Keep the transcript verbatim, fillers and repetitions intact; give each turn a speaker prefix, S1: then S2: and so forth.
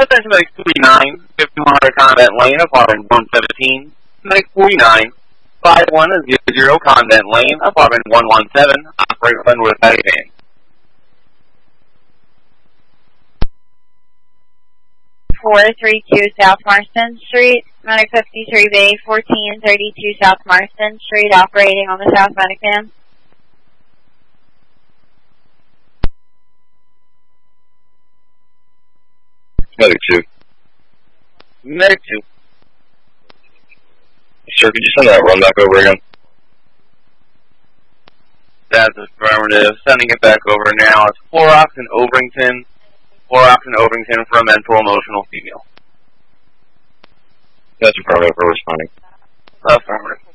S1: Attention Medic forty-nine, fifty-one hundred Convent Lane, apartment one seventeen. Medic forty-nine, five one zero zero Convent Lane, apartment one one seven. Operator Glenwood Van.
S2: four three two South Marston Street, Medic fifty-three B, fourteen thirty-two South Marston Street, operating on the South Medic Van.
S3: Medic two.
S1: Medic two.
S3: Sir, could you send that run back over again?
S1: That's affirmative. Sending it back over now. It's Clorox and Overington. Clorox and Overington for a mental emotional female.
S3: That's affirmative for responding.
S1: Affirmative.